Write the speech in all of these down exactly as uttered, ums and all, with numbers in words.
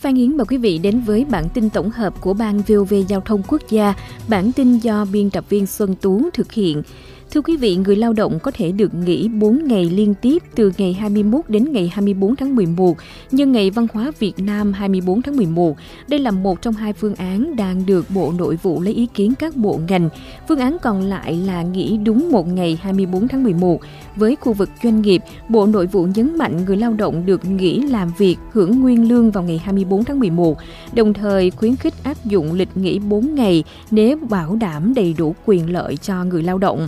Phan Yến mời quý vị đến với bản tin tổng hợp của Ban vê o vê Giao thông Quốc gia. Bản tin do biên tập viên Xuân Tú thực hiện. Thưa quý vị, người lao động có thể được nghỉ bốn ngày liên tiếp từ ngày hai mươi mốt đến ngày hai mươi tư tháng mười một, nhân ngày Văn hóa Việt Nam hai mươi tư tháng mười một. Đây là một trong hai phương án đang được Bộ Nội vụ lấy ý kiến các bộ ngành. Phương án còn lại là nghỉ đúng một ngày hai mươi tư tháng mười một. Với khu vực doanh nghiệp, Bộ Nội vụ nhấn mạnh người lao động được nghỉ làm việc hưởng nguyên lương vào ngày hai mươi tư tháng mười một, đồng thời khuyến khích áp dụng lịch nghỉ bốn ngày nếu bảo đảm đầy đủ quyền lợi cho người lao động.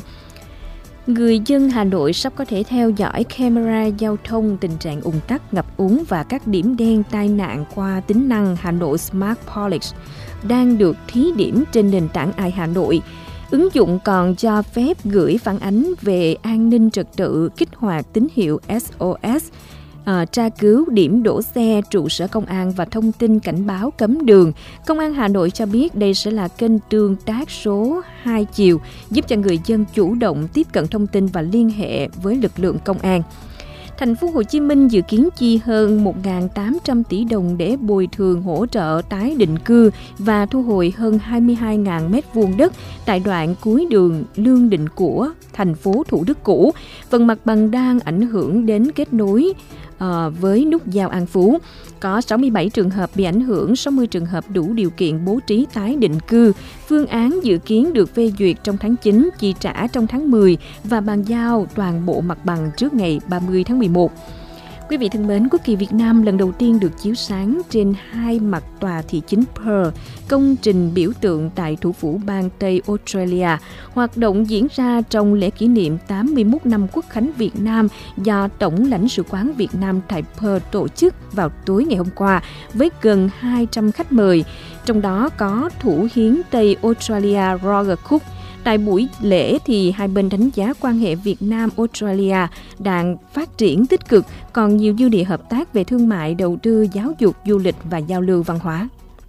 Người dân Hà Nội sắp có thể theo dõi camera giao thông tình trạng ùn tắc, ngập úng và các điểm đen tai nạn qua tính năng Hà Nội Smart Police đang được thí điểm trên nền tảng i Hà Nội. Ứng dụng còn cho phép gửi phản ánh về an ninh trật tự, kích hoạt tín hiệu ét o ét, À, tra cứu điểm đỗ xe, trụ sở công an và thông tin cảnh báo cấm đường. Công an Hà Nội cho biết đây sẽ là kênh tương tác số hai chiều, giúp cho người dân chủ động tiếp cận thông tin và liên hệ với lực lượng công an. Thành phố Hồ Chí Minh dự kiến chi hơn một nghìn tám trăm tỷ đồng để bồi thường hỗ trợ tái định cư và thu hồi hơn hai mươi hai nghìn mét vuông đất tại đoạn cuối đường Lương Định của thành phố Thủ Đức cũ. Phần mặt bằng đang ảnh hưởng đến kết nối À, với nút giao An Phú. Có sáu mươi bảy trường hợp bị ảnh hưởng, sáu mươi trường hợp đủ điều kiện bố trí tái định cư. Phương án dự kiến được phê duyệt trong tháng chín, chi trả trong tháng mười và bàn giao toàn bộ mặt bằng trước ngày ba mươi tháng mười một. Quý vị thân mến, quốc kỳ Việt Nam lần đầu tiên được chiếu sáng trên hai mặt tòa thị chính Perth, công trình biểu tượng tại thủ phủ bang Tây Australia. Hoạt động diễn ra trong lễ kỷ niệm tám mươi mốt năm Quốc khánh Việt Nam do Tổng lãnh sự quán Việt Nam tại Perth tổ chức vào tối ngày hôm qua với gần hai trăm khách mời, trong đó có thủ hiến Tây Australia Roger Cook. Tại buổi lễ thì hai bên đánh giá quan hệ Việt Nam-Australia đang phát triển tích cực, còn nhiều dư địa hợp tác về thương mại, đầu tư, giáo dục, du lịch và giao lưu văn hóa.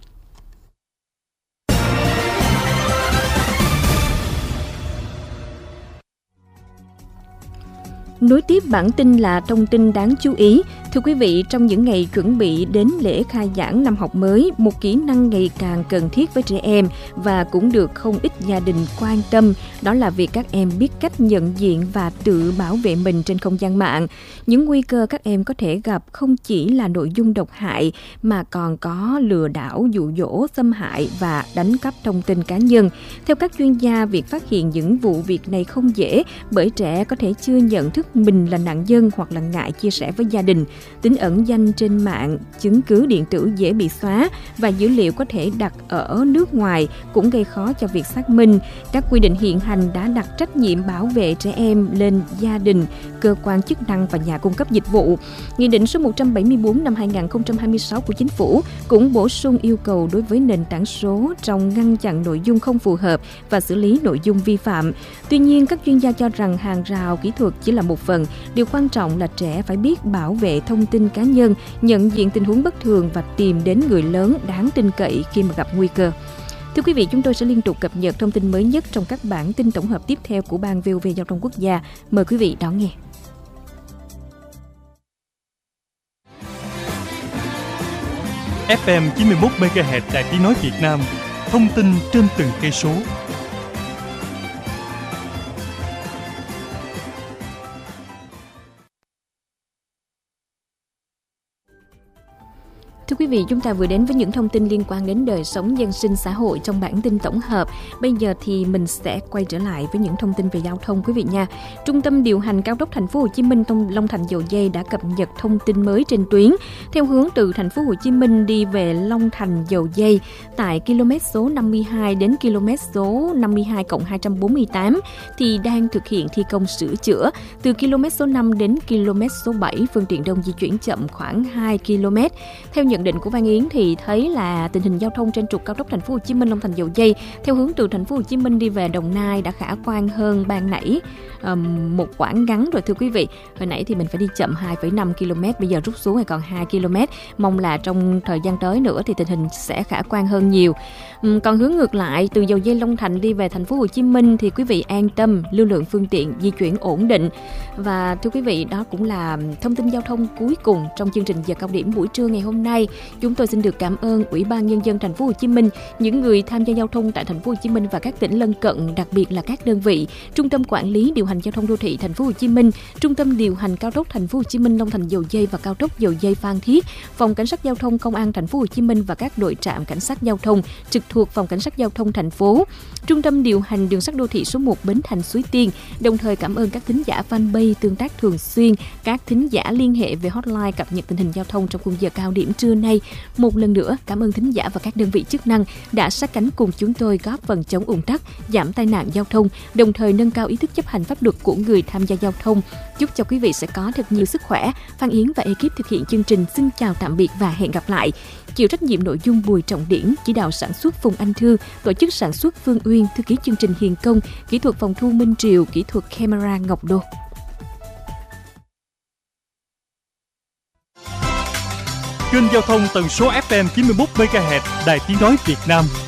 Nối tiếp bản tin là thông tin đáng chú ý. Thưa quý vị, trong những ngày chuẩn bị đến lễ khai giảng năm học mới, một kỹ năng ngày càng cần thiết với trẻ em và cũng được không ít gia đình quan tâm, đó là việc các em biết cách nhận diện và tự bảo vệ mình trên không gian mạng. Những nguy cơ các em có thể gặp không chỉ là nội dung độc hại mà còn có lừa đảo, dụ dỗ, xâm hại và đánh cắp thông tin cá nhân. Theo các chuyên gia, việc phát hiện những vụ việc này không dễ bởi trẻ có thể chưa nhận thức mình là nạn nhân hoặc là ngại chia sẻ với gia đình. Tính ẩn danh trên mạng, chứng cứ điện tử dễ bị xóa và dữ liệu có thể đặt ở nước ngoài cũng gây khó cho việc xác minh. Các quy định hiện hành đã đặt trách nhiệm bảo vệ trẻ em lên gia đình, cơ quan chức năng và nhà cung cấp dịch vụ. Nghị định số một trăm bảy mươi tư năm hai nghìn không trăm hai mươi sáu của Chính phủ cũng bổ sung yêu cầu đối với nền tảng số trong ngăn chặn nội dung không phù hợp và xử lý nội dung vi phạm. Tuy nhiên, các chuyên gia cho rằng hàng rào kỹ thuật chỉ là một phần. Điều quan trọng là trẻ phải biết bảo vệ thông tin cá nhân, nhận diện tình huống bất thường và tìm đến người lớn đáng tin cậy khi mà gặp nguy cơ. Thưa quý vị, chúng tôi sẽ liên tục cập nhật thông tin mới nhất trong các bản tin tổng hợp tiếp theo của Ban vê o vê Giao thông Quốc gia. Mời quý vị đón nghe. ép em chín mươi mốt mê ga héc Đài Tiếng nói Việt Nam, thông tin trên từng cây số. Thưa quý vị, chúng ta vừa đến với những thông tin liên quan đến đời sống dân sinh xã hội trong bản tin tổng hợp. Bây giờ thì mình sẽ quay trở lại với những thông tin về giao thông quý vị nha. Trung tâm điều hành cao tốc Thành phố Hồ Chí Minh Long Thành Dầu Giây đã cập nhật thông tin mới trên tuyến. Theo hướng từ Thành phố Hồ Chí Minh đi về Long Thành Dầu Giây tại km số năm mươi hai đến km số năm mươi hai cộng hai trăm bốn mươi tám thì đang thực hiện thi công sửa chữa. Từ km số năm đến km số bảy, phương tiện đông di chuyển chậm khoảng hai ki lô mét. Theo nhận định của Phan Yến thì thấy là tình hình giao thông trên trục cao tốc Thành phố Hồ Chí Minh Long Thành Dầu Giây theo hướng từ Thành phố Hồ Chí Minh đi về Đồng Nai đã khả quan hơn ban nãy um, một quãng ngắn rồi thưa quý vị. Hồi nãy thì mình phải đi chậm hai phẩy năm ki lô mét, bây giờ rút xuống còn hai ki lô mét. Mong là trong thời gian tới nữa thì tình hình sẽ khả quan hơn nhiều. Um, còn hướng ngược lại từ Dầu Giây Long Thành đi về Thành phố Hồ Chí Minh thì quý vị an tâm, lưu lượng phương tiện di chuyển ổn định. Và thưa quý vị, đó cũng là thông tin giao thông cuối cùng trong chương trình giờ cao điểm buổi trưa ngày hôm nay. nay. Chúng tôi xin được cảm ơn Ủy ban Nhân dân Thành phố Hồ Chí Minh, những người tham gia giao thông tại Thành phố Hồ Chí Minh và các tỉnh lân cận, đặc biệt là các đơn vị Trung tâm Quản lý điều hành giao thông đô thị Thành phố Hồ Chí Minh, Trung tâm điều hành cao tốc Thành phố Hồ Chí Minh Long Thành Dầu Giây và cao tốc Dầu Giây Phan Thiết, Phòng Cảnh sát giao thông Công an Thành phố Hồ Chí Minh và các đội trạm cảnh sát giao thông trực thuộc Phòng Cảnh sát giao thông thành phố, Trung tâm điều hành đường sắt đô thị số một Bến Thành Suối Tiên. Đồng thời cảm ơn các thính giả fanpage tương tác thường xuyên, các thính giả liên hệ về hotline cập nhật tình hình giao thông trong khung giờ cao điểm trưa nay. Một lần nữa, cảm ơn thính giả và các đơn vị chức năng đã sát cánh cùng chúng tôi góp phần chống ùn tắc, giảm tai nạn giao thông, đồng thời nâng cao ý thức chấp hành pháp luật của người tham gia giao thông. Chúc cho quý vị sẽ có thật nhiều sức khỏe. Phan Yến và ekip thực hiện chương trình xin chào tạm biệt và hẹn gặp lại. Chịu trách nhiệm nội dung Bùi Trọng Điển, chỉ đạo sản xuất Phùng Anh Thư, tổ chức sản xuất Phương Uyên, thư ký chương trình Hiền Công, kỹ thuật phòng thu Minh Triều, kỹ thuật camera Ngọc Đô. Kênh giao thông tần số ép em chín mươi mốt mê ga héc Đài Tiếng nói Việt Nam.